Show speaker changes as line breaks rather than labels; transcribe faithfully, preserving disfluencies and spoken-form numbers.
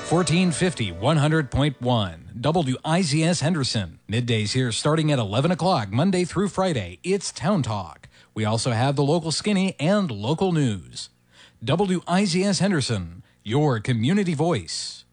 fourteen fifty, one hundred point one, W I Z S Henderson. Middays here starting at eleven o'clock, Monday through Friday. It's Town Talk. We also have the local skinny and local news. W I Z S Henderson, your community voice.